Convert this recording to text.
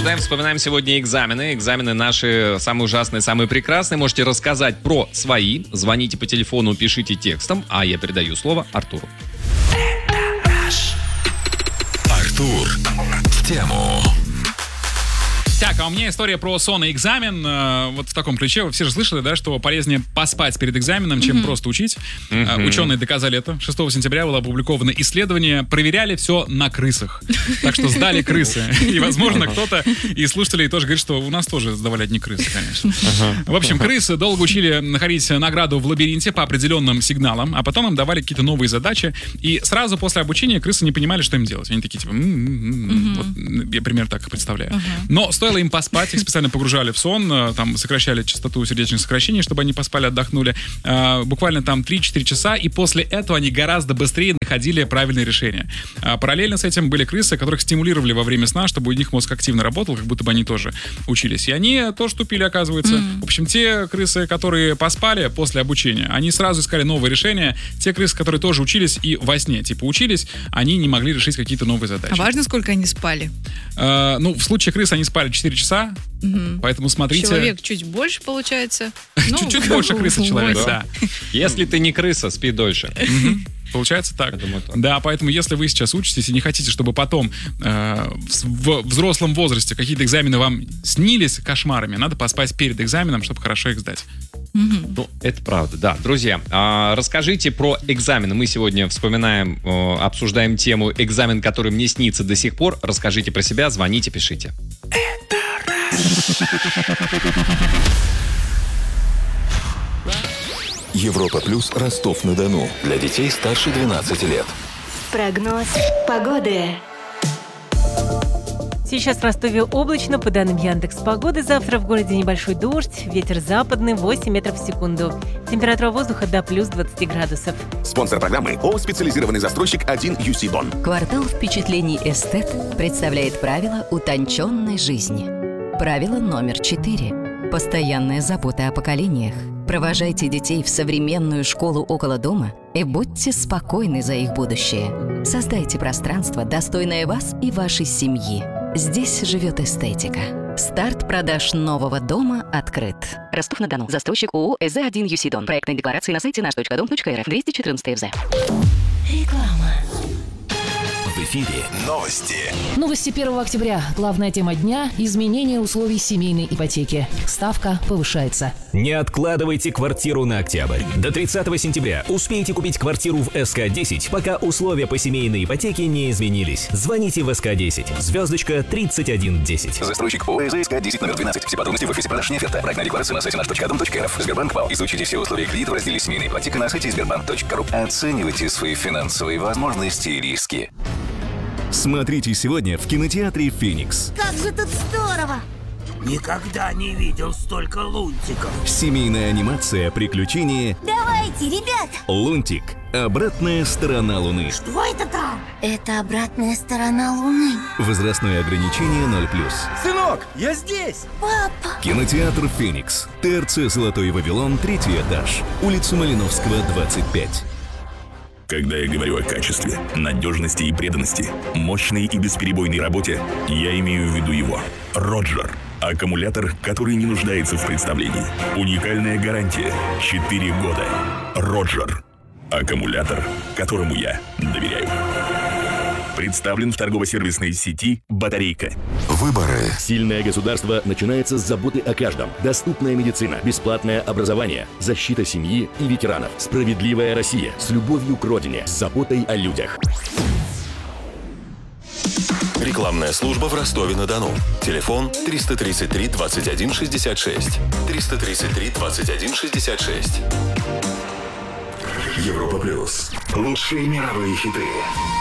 обсуждаем, вспоминаем сегодня экзамены. Экзамены наши самые ужасные, самые прекрасные. Можете рассказать про свои. Звоните по телефону, пишите текстом, а я передаю слово Артуру. Артур в тему. Так, а у меня история про сон и экзамен. Вот в таком ключе. Вы все же слышали, да, что полезнее поспать перед экзаменом, чем просто учить. Ученые доказали это. 6 сентября было опубликовано исследование. Проверяли все на крысах. Так что сдали крысы. И, возможно, кто-то из слушателей тоже говорит, что у нас тоже сдавали одни крысы, конечно. В общем, крысы долго учили находить награду в лабиринте по определенным сигналам, а потом им давали какие-то новые задачи. И сразу после обучения крысы не понимали, что им делать. Они такие, типа, вот, я примерно так их представляю. Но стоило им поспать, их специально погружали в сон, там сокращали частоту сердечных сокращений, чтобы они поспали, отдохнули. Буквально там 3-4 часа, и после этого они гораздо быстрее находили правильные решения. Параллельно с этим были крысы, которых стимулировали во время сна, чтобы у них мозг активно работал, как будто бы они тоже учились. И они тоже тупили, оказывается. В общем, те крысы, которые поспали после обучения, они сразу искали новые решения. Те крысы, которые тоже учились и во сне, типа учились, они не могли решить какие-то новые задачи. А важно, сколько они спали? В случае крыс они спали 4 часа, поэтому смотрите... Человек чуть больше, получается. Чуть-чуть больше крысы человек, да. Если ты не крыса, спи дольше. Получается так. Я думаю, так. Да, поэтому если вы сейчас учитесь и не хотите, чтобы потом в взрослом возрасте какие-то экзамены вам снились кошмарами, надо поспать перед экзаменом, чтобы хорошо их сдать. Ну, это правда, да. Друзья, расскажите про экзамены. Мы сегодня вспоминаем, обсуждаем тему экзамен, который мне снится до сих пор. Расскажите про себя, звоните, пишите. Европа Плюс, Ростов-на-Дону. Для детей старше 12 лет. Прогноз погоды. Сейчас в Ростове облачно, по данным Яндекс.Погоды. Завтра в городе небольшой дождь, ветер западный 8 метров в секунду. Температура воздуха до плюс 20 градусов. Спонсор программы ООО «Специализированный застройщик 1 UC Бон». Квартал впечатлений «Эстет» представляет правила утонченной жизни. Правило номер 4. Постоянная забота о поколениях. Провожайте детей в современную школу около дома и будьте спокойны за их будущее. Создайте пространство, достойное вас и вашей семьи. Здесь живет эстетика. Старт продаж нового дома открыт. Ростов-на-Дону. Застройщик ООО «ЭЗ1 UC Дон». Проектные декларации на сайте наш.дом.рф. 214 ФЗ. Реклама. В эфире новости. Новости 1 октября. Главная тема дня – изменение условий семейной ипотеки. Ставка повышается. Не откладывайте квартиру на октябрь. До 30 сентября успейте купить квартиру в СК-10, пока условия по семейной ипотеке не изменились. Звоните в СК-10, звездочка 3110. Застройщик ООО СК-10 номер 12. Все подробности в офисе продаж «Неоферта». Проектная декларация на сайте наш.дом.рф. Сбербанк ВАЛ. Изучите все условия кредита в разделе «Семейная ипотека» на сайте sberbank.ru. Оценивайте свои финансовые возможности и риски. Смотрите сегодня в кинотеатре «Феникс». Как же тут здорово! Никогда не видел столько лунтиков. Семейная анимация «Приключения». Давайте, ребят! Лунтик. Обратная сторона Луны. Что это там? Это обратная сторона Луны. Возрастное ограничение 0+. Сынок, я здесь! Папа! Кинотеатр «Феникс». ТРЦ «Золотой Вавилон», 3-й этаж. Улица Малиновского, 25. Когда я говорю о качестве, надежности и преданности, мощной и бесперебойной работе, я имею в виду его. Роджер. Аккумулятор, который не нуждается в представлении. Уникальная гарантия. 4 года. Роджер. Аккумулятор, которому я доверяю. Представлен в торгово-сервисной сети «Батарейка». Выборы. Сильное государство начинается с заботы о каждом. Доступная медицина, бесплатное образование, защита семьи и ветеранов. Справедливая Россия с любовью к родине, с заботой о людях. Рекламная служба в Ростове-на-Дону. Телефон 333 21 66. 333 21 66. Европа Плюс. Лучшие мировые хиты.